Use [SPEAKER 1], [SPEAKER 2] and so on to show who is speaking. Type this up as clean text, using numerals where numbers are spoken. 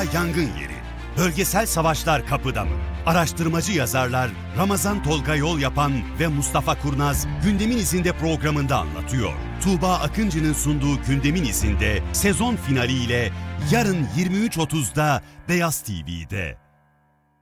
[SPEAKER 1] Tuğba yangın yeri. Bölgesel savaşlar kapıda mı? Araştırmacı yazarlar Ramazan Tolga Yolyapan ve Mustafa Kurnaz Gündemin İzinde programında anlatıyor. Tuğba Akıncı'nın sunduğu Gündemin İzinde sezon finaliyle yarın 23.30'da Beyaz TV'de.